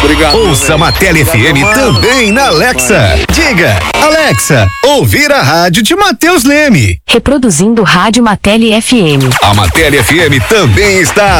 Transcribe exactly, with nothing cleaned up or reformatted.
Obrigado. Ouça a Matele F M também na Alexa. Diga, Alexa, ouvir a rádio de Matheus Leme. Reproduzindo Rádio Matele F M. A Matele F M também está